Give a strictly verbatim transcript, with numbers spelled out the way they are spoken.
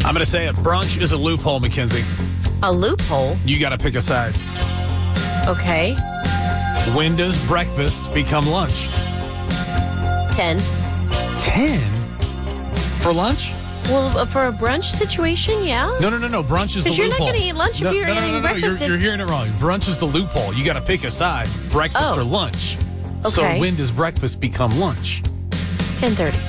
I'm going to say it. Brunch is a loophole, Mackenzie. A loophole? You got to pick a side. Okay. When does breakfast become lunch? ten. ten? For lunch? Well, for a brunch situation, yeah. No, no, no, no. Brunch is the loophole. Because you're not going to eat lunch if no, you're no, no, eating no, no, no. breakfast. You're, you're hearing it wrong. Brunch is the loophole. You got to pick a side, breakfast Oh. or lunch. Okay. So when does breakfast become lunch? ten thirty.